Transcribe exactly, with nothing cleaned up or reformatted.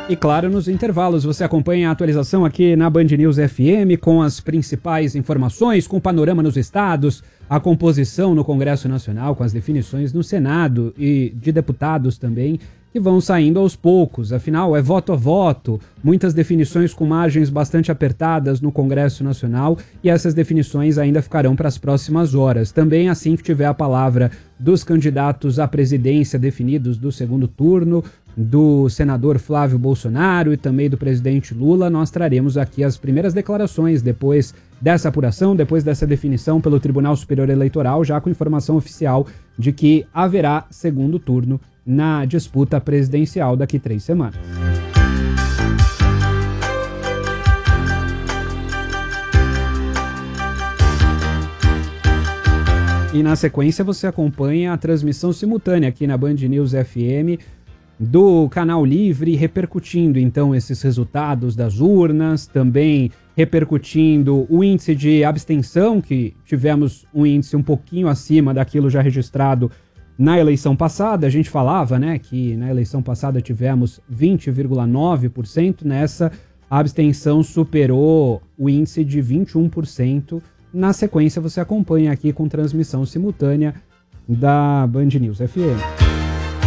E claro, nos intervalos você acompanha a atualização aqui na Band News F M com as principais informações, com o panorama nos estados, a composição no Congresso Nacional, com as definições no Senado e de deputados também, que vão saindo aos poucos. Afinal, é voto a voto, muitas definições com margens bastante apertadas no Congresso Nacional e essas definições ainda ficarão para as próximas horas. Também assim que tiver a palavra dos candidatos à presidência definidos do segundo turno, do senador Flávio Bolsonaro e também do presidente Lula, nós traremos aqui as primeiras declarações depois dessa apuração, depois dessa definição pelo Tribunal Superior Eleitoral, já com informação oficial de que haverá segundo turno na disputa presidencial daqui três semanas. E na sequência você acompanha a transmissão simultânea aqui na Band News F M do Canal Livre, repercutindo então esses resultados das urnas, também repercutindo o índice de abstenção, que tivemos um índice um pouquinho acima daquilo já registrado na eleição passada. A gente falava, né, que na eleição passada tivemos vinte vírgula nove por cento, nessa a abstenção superou o índice de vinte e um por cento. Na sequência você acompanha aqui com transmissão simultânea da Band News F M.